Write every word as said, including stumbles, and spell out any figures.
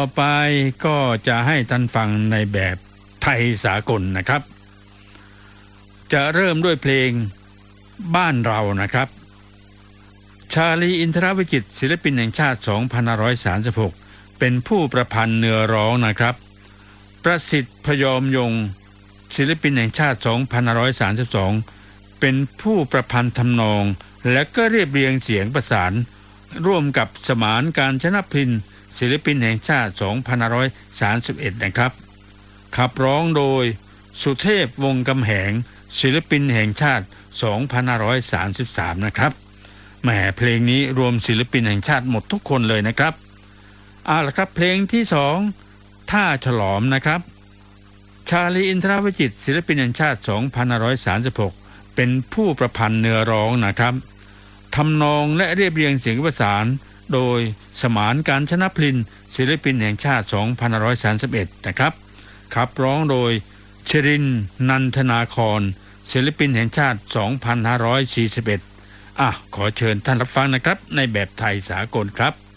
ไปก็จะให้ท่านฟังในแบบไทยสากลนะครับจะเริ่มด้วยเพลงบ้านเรานะครับชาลีอินทรวิจิตรศิลปินแห่งชาติสองพันห้าร้อยสามสิบหกเป็นผู้ประพันธ์เนื้อร้องนะครับประสิทธิ์พยอมยงค์ศิลปินแห่งชาติสองพันห้าร้อยสามสิบสองเป็นผู้ประพันธ์ทำนองและก็เรียบเรียงเสียงประสานร่วมกับสมานการชนพินศิลปินแห่งชาติสองพันห้าร้อยสามสิบเอ็ดนะครับขับร้องโดยสุเทพวงศ์กำแหงศิลปินแห่งชาติสองพันห้าร้อยสามสิบสามนะครับแหมเพลงนี้รวมศิลปินแห่งชาติหมดทุกคนเลยนะครับเอาล่ะครับเพลงที่สองท่าฉลอมนะครับชาลีอินทรวิจิตรศิลปินแห่งชาติสองพันห้าร้อยสามสิบหกเป็นผู้ประพันธ์เนื้อร้องนะครับทำนองและเรียบเรียงเสียงประสานโดยสมานการชนพลินศิลปินแห่งชาติสองพันห้าร้อยสามสิบเอ็ดนะครับขับร้องโดยชรินทร์นันทนาครศิลปินแห่งชาติสองพันห้าร้อยสี่สิบเอ็ดอ่ะขอเชิญท่านรับฟังนะครับในแบบไทยสากลครับ